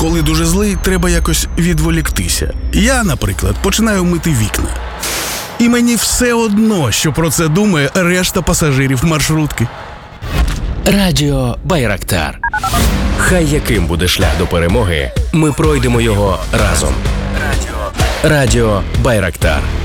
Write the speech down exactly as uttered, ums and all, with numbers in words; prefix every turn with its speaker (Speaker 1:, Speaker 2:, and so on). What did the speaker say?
Speaker 1: Коли дуже злий, треба якось відволіктися. Я, наприклад, починаю мити вікна. І мені все одно, що про це думає решта пасажирів маршрутки.
Speaker 2: Радіо Байрактар. Хай яким буде шлях до перемоги, ми пройдемо його разом. Радіо Байрактар.